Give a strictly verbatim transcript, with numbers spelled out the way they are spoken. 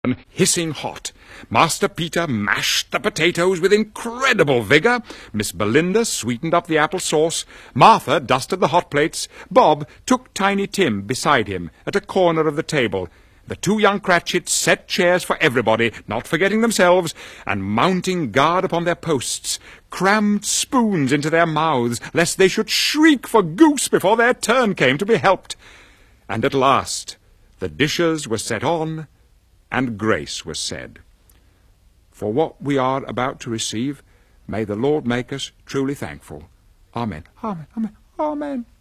hissing hot. Master Peter mashed the potatoes with incredible vigour. Miss Belinda sweetened up the apple sauce. Martha dusted the hot plates. Bob took Tiny Tim beside him at a corner of the table. The two young Cratchits set chairs for everybody, not forgetting themselves, and mounting guard upon their posts, crammed spoons into their mouths, lest they should shriek for goose before their turn came to be helped. And at last the dishes were set on, and grace was said. For what we are about to receive, may the Lord make us truly thankful. Amen. Amen. Amen. Amen.